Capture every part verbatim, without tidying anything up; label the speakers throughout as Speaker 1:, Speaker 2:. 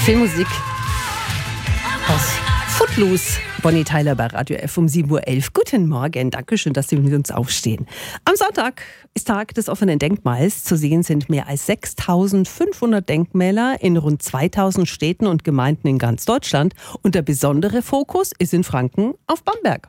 Speaker 1: Filmmusik aus Footloose. Bonnie Tyler bei Radio F um sieben Uhr elf. Guten Morgen, Dankeschön, dass Sie mit uns aufstehen. Am Sonntag ist Tag des offenen Denkmals. Zu sehen sind mehr als sechstausendfünfhundert Denkmäler in rund zweitausend Städten und Gemeinden in ganz Deutschland. Und der besondere Fokus ist in Franken auf Bamberg.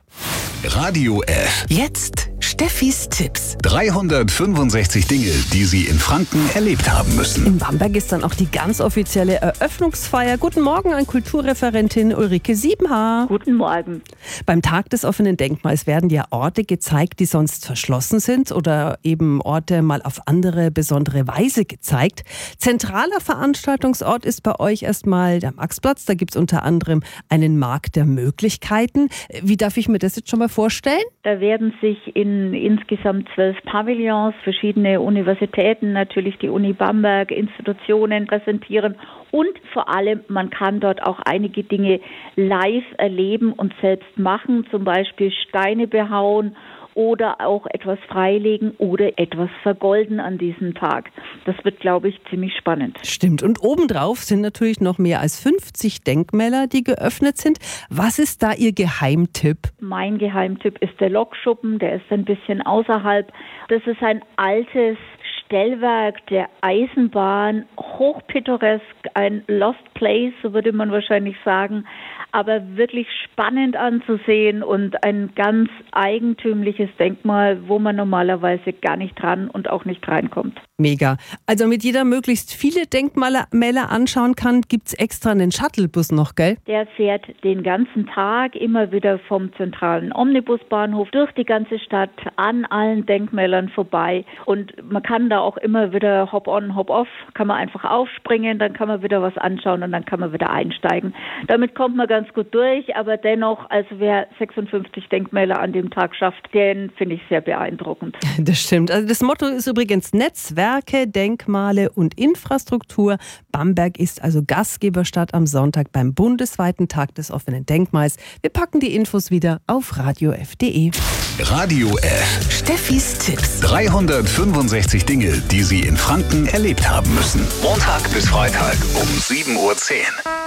Speaker 2: Radio F.
Speaker 3: Jetzt Steffis Tipps.
Speaker 2: dreihundertfünfundsechzig Dinge, die Sie in Franken erlebt haben müssen.
Speaker 1: In Bamberg ist dann auch die ganz offizielle Eröffnungsfeier. Guten Morgen an Kulturreferentin Ulrike Siebenhaar.
Speaker 4: Guten Morgen.
Speaker 1: Beim Tag des offenen Denkmals werden ja Orte gezeigt, die sonst verschlossen sind oder eben Orte mal auf andere besondere Weise gezeigt. Zentraler Veranstaltungsort ist bei euch erstmal der Maxplatz. Da gibt es unter anderem einen Markt der Möglichkeiten. Wie darf ich mir das jetzt schon mal vorstellen?
Speaker 4: Da werden sich in insgesamt zwölf Pavillons verschiedene Universitäten, natürlich die Uni Bamberg, Institutionen präsentieren. Und vor allem, man kann dort auch einige Dinge live erleben und selbst machen, zum Beispiel Steine behauen oder auch etwas freilegen oder etwas vergolden an diesem Tag. Das wird, glaube ich, ziemlich spannend.
Speaker 1: Stimmt. Und obendrauf sind natürlich noch mehr als fünfzig Denkmäler, die geöffnet sind. Was ist da Ihr Geheimtipp?
Speaker 4: Mein Geheimtipp ist der Lokschuppen. Der ist ein bisschen außerhalb. Das ist ein altes Stellwerk der Eisenbahn, hochpittoresk, ein Lost Place, so würde man wahrscheinlich sagen, aber wirklich spannend anzusehen und ein ganz eigentümliches Denkmal, wo man normalerweise gar nicht dran und auch nicht reinkommt.
Speaker 1: Mega. Also mit jeder möglichst viele Denkmäler anschauen kann, gibt es extra einen Shuttlebus noch, gell?
Speaker 4: Der fährt den ganzen Tag immer wieder vom zentralen Omnibusbahnhof durch die ganze Stadt an allen Denkmälern vorbei und man kann da auch immer wieder Hop-on, Hop-off, kann man einfach aufspringen, dann kann man wieder was anschauen und dann kann man wieder einsteigen. Damit kommt man ganz gut durch, aber dennoch, also wer sechsundfünfzig Denkmäler an dem Tag schafft, den finde ich sehr beeindruckend.
Speaker 1: Das stimmt. Also das Motto ist übrigens Netzwerke, Denkmale und Infrastruktur. Bamberg ist also Gastgeberstadt am Sonntag beim bundesweiten Tag des offenen Denkmals. Wir packen die Infos wieder auf radio f punkt de.
Speaker 2: Radio F.
Speaker 3: Steffis Tipps.
Speaker 2: dreihundertfünfundsechzig Dinge, die Sie in Franken erlebt haben müssen. Montag bis Freitag um sieben Uhr zehn.